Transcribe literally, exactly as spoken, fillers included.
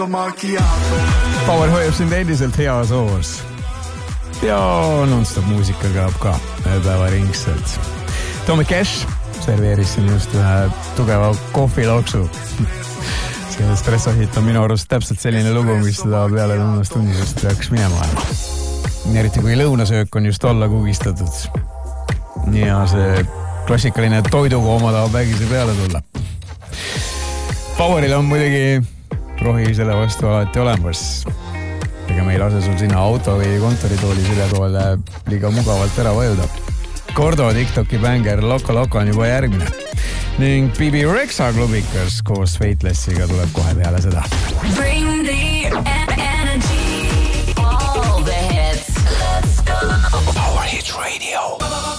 Power hoiab sind endiselt heas hoos. Ja non-stop muusika kaab ka päevaringselt. Tommy Cash serveeris siin just ühe tugeva kohviloksu. See stressohit on minu arust täpselt selline lugu, mis seda peale lõunast unisest peaks minema. Eriti kui lõunasöök on just olla kugistatud. Ja see klassikaline toidukooma tahab vägisi peale tulla. Poweril on muidugi rohi selle vastu alati olemas. Ega me ei lase sul sinna auto või kontoritooli süljatoole liiga mugavalt ära vajuda. Gordo TikToki bänger Loco Loco on juba järgmine. Ning B B Rexa klubikas koos Fatelessiga tuleb kohe peale seda. Bring the energy, all the hits, let's go. Power Hit Radio.